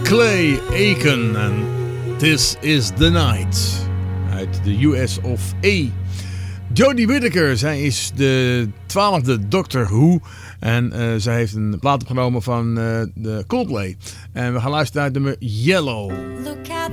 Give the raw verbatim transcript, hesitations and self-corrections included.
Clay Aiken en This is the Night uit de U S of A. Jodie Whittaker, zij is de twaalfde Doctor Who en uh, zij heeft een plaat opgenomen van uh, de Coldplay. En we gaan luisteren naar het nummer Yellow. Look at